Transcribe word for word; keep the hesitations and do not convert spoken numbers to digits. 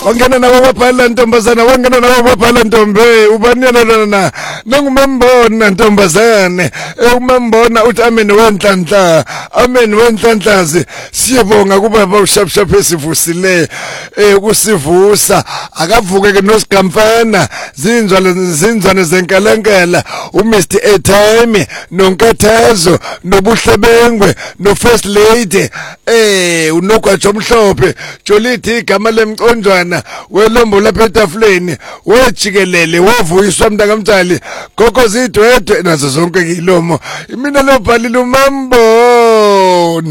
wangena nabo babhala ntombazana wangena nabo babhala ntombe ubanyana lana nangumembona ntombazane umembona uthi amen wenhlanhla amen wenhlanhlazi siyabonga kubaba ushapshap esivusile eh kusivusa akavuke ke nosigamfana zinzwane zinzwane zenkalankala uMr Airtime nonkathazo nobuhlebengwe no first lady eh unogwajo omhlophe Jolithi igama lemconjwana welombo lapha etafuleni wejikelele wavuyiswa mntakamtshali gogo zidwedwe nazo zonke ilomo mina lobhalile umambo